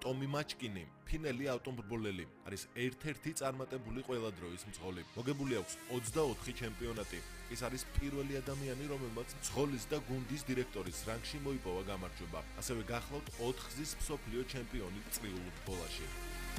ტომი მაჩკინი, ფინელი ავტომობილელი, არის ერთ-ერთი წარმატებული ყველა დროის მძღოლი. მოგებული აქვს 24 ჩემპიონატი. ის არის პირველი ადამიანი, რომელმაც მძღოლის და გუნდის დირექტორის რანგში მოიპოვა გამარჯვება. ასევე გახლავთ 4 გზის მსოფლიო ჩემპიონი წრიულ ფუტბოლაში.